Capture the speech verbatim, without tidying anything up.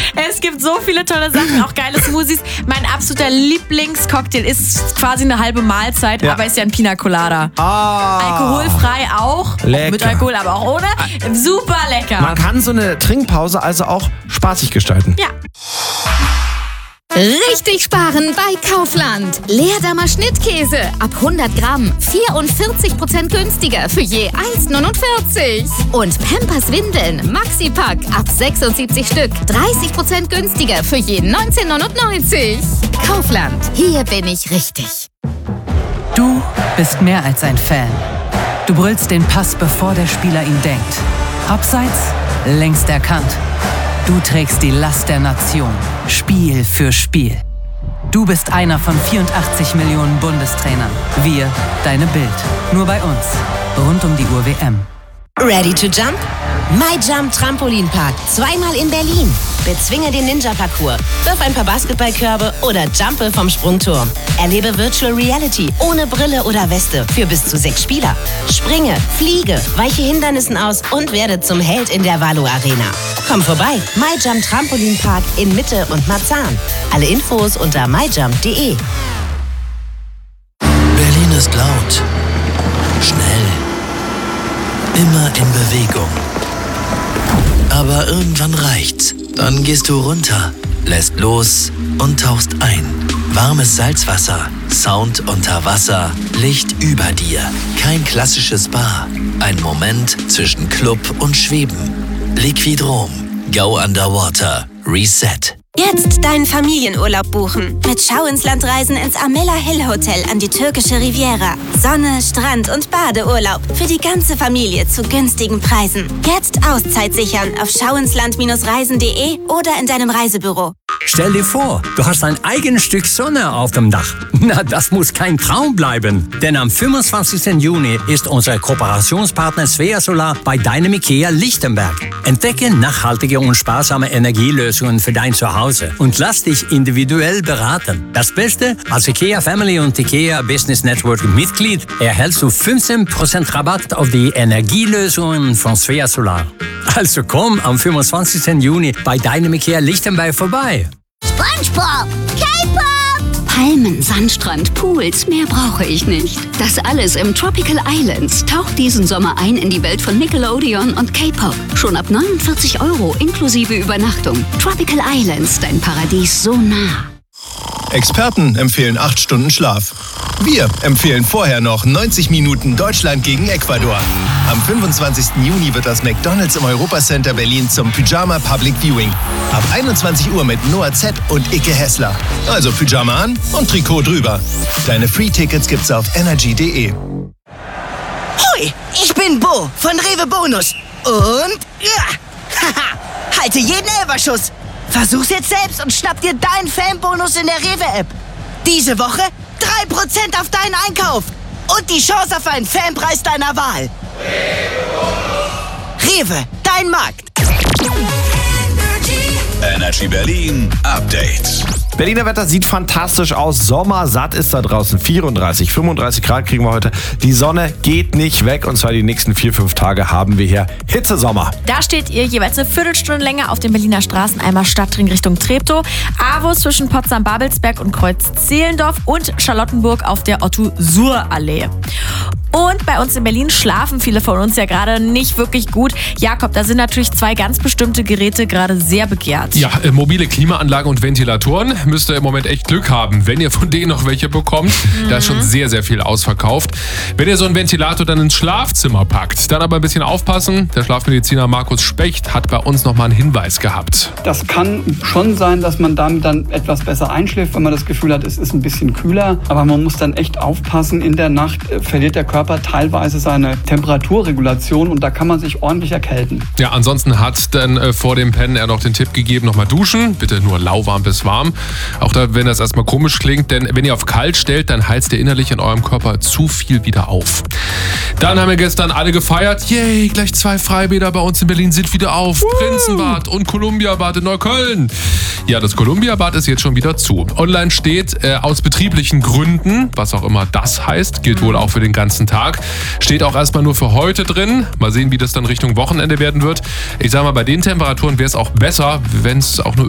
Es gibt so viele tolle Sachen, auch geile Smoothies. Mein absoluter Lieblingscocktail ist quasi eine halbe Mahlzeit, Ja. aber ist ja ein Pina Colada. Ah, Alkoholfrei auch, lecker. auch mit Alkohol, aber auch ohne. Super lecker. Man kann so eine Trinkpause also auch spaßig gestalten. Ja. Richtig sparen bei Kaufland. Leerdammer Schnittkäse ab hundert Gramm vierundvierzig Prozent günstiger für je eins neunundvierzig. Und Pampers Windeln Maxi-Pack ab sechsundsiebzig Stück dreißig Prozent günstiger für je neunzehn neunundneunzig. Kaufland, hier bin ich richtig. Du bist mehr als ein Fan. Du brüllst den Pass, bevor der Spieler ihn denkt. Abseits, längst erkannt. Du trägst die Last der Nation, Spiel für Spiel. Du bist einer von vierundachtzig Millionen Bundestrainern. Wir, deine Bild. Nur bei uns. Rund um die Uhr W M. Ready to jump? MyJump Trampolinpark. Zweimal in Berlin. Bezwinge den Ninja-Parcours. Wirf ein paar Basketballkörbe oder jumpe vom Sprungturm. Erlebe Virtual Reality ohne Brille oder Weste für bis zu sechs Spieler. Springe, fliege, weiche Hindernissen aus und werde zum Held in der Valo Arena. Komm vorbei. MyJump Trampolinpark in Mitte und Marzahn. Alle Infos unter myjump punkt de. Berlin ist laut, schnell, immer in Bewegung. Aber irgendwann reicht's. Dann gehst du runter, lässt los und tauchst ein. Warmes Salzwasser, Sound unter Wasser, Licht über dir. Kein klassisches Spa. Ein Moment zwischen Club und Schweben. Liquidrom. Go Underwater. Reset. Jetzt deinen Familienurlaub buchen. Mit Schau ins Land reisen ins Amela Hill Hotel an die türkische Riviera. Sonne, Strand und Badeurlaub für die ganze Familie zu günstigen Preisen. Jetzt Auszeit sichern auf schauinsland reisen punkt de oder in deinem Reisebüro. Stell dir vor, du hast ein eigenes Stück Sonne auf dem Dach. Na, das muss kein Traum bleiben. Denn am fünfundzwanzigsten Juni ist unser Kooperationspartner Svea Solar bei deinem IKEA Lichtenberg. Entdecke nachhaltige und sparsame Energielösungen für dein Zuhause und lass dich individuell beraten. Das Beste, als IKEA Family und IKEA Business Network Mitglied erhältst du fünfzehn Prozent Rabatt auf die Energielösungen von Svea Solar. Also komm am fünfundzwanzigsten Juni bei deinem IKEA Lichtenberg vorbei. SpongeBob, K-Pop! Palmen, Sandstrand, Pools, mehr brauche ich nicht. Das alles im Tropical Islands. Taucht diesen Sommer ein in die Welt von Nickelodeon und K-Pop. Schon ab neunundvierzig Euro inklusive Übernachtung. Tropical Islands, dein Paradies so nah. Experten empfehlen acht Stunden Schlaf. Wir empfehlen vorher noch neunzig Minuten Deutschland gegen Ecuador. Am fünfundzwanzigsten Juni wird das McDonald's im Europacenter Berlin zum Pyjama Public Viewing. Ab einundzwanzig Uhr mit Noah Z und Icke Hessler. Also Pyjama an und Trikot drüber. Deine Free-Tickets gibt's auf energy punkt de. Hui, ich bin Bo von Rewe Bonus. Und ja, haha, halte jeden Elberschuss. Versuch's jetzt selbst und schnapp dir deinen Fanbonus in der Rewe-App. Diese Woche drei Prozent auf deinen Einkauf und die Chance auf einen Fanpreis deiner Wahl. Rewe, dein Markt. Energy Berlin Update. Berliner Wetter sieht fantastisch aus. Sommersatt ist da draußen. vierunddreißig, fünfunddreißig Grad kriegen wir heute. Die Sonne geht nicht weg und zwar die nächsten vier, fünf Tage haben wir hier Hitzesommer. Da steht ihr jeweils eine Viertelstunde länger auf den Berliner Straßen. Einmal Stadtring Richtung Treptow, AWO zwischen Potsdam-Babelsberg und Kreuz-Zehlendorf und Charlottenburg auf der Otto-Suhr-Allee. Und bei uns in Berlin schlafen viele von uns ja gerade nicht wirklich gut. Jakob, da sind natürlich zwei ganz bestimmte Geräte gerade sehr begehrt. Ja, äh, mobile Klimaanlagen und Ventilatoren müsst ihr im Moment echt Glück haben, wenn ihr von denen noch welche bekommt. Mhm. Da ist schon sehr, sehr viel ausverkauft. Wenn ihr so einen Ventilator dann ins Schlafzimmer packt, dann aber ein bisschen aufpassen. Der Schlafmediziner Markus Specht hat bei uns nochmal einen Hinweis gehabt. Das kann schon sein, dass man damit dann etwas besser einschläft, wenn man das Gefühl hat, es ist ein bisschen kühler. Aber man muss dann echt aufpassen. In der Nacht verliert der Körper teilweise seine Temperaturregulation und da kann man sich ordentlich erkälten. Ja, ansonsten hat dann äh, vor dem Pennen er noch den Tipp gegeben, nochmal duschen. Bitte nur lauwarm bis warm. Auch da, wenn das erstmal komisch klingt, denn wenn ihr auf kalt stellt, dann heizt ihr innerlich in eurem Körper zu viel wieder auf. Dann haben wir gestern alle gefeiert. Yay, gleich zwei Freibäder bei uns in Berlin sind wieder auf. Uh. Prinzenbad und Columbiabad in Neukölln. Ja, das Columbiabad ist jetzt schon wieder zu. Online steht, äh, aus betrieblichen Gründen, was auch immer das heißt, gilt wohl auch für den ganzen Tag. Steht auch erstmal nur für heute drin. Mal sehen, wie das dann Richtung Wochenende werden wird. Ich sag mal, bei den Temperaturen wäre es auch besser, wenn es auch nur